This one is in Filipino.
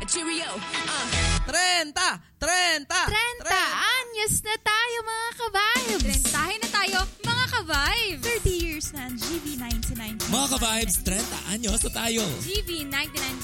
Cheerio. 30 anyos na tayo mga ka-vibes. 30 na tayo mga ka-vibes. 30 years na ang GV99. Mga ka-vibes, 30 anyos na tayo. GV99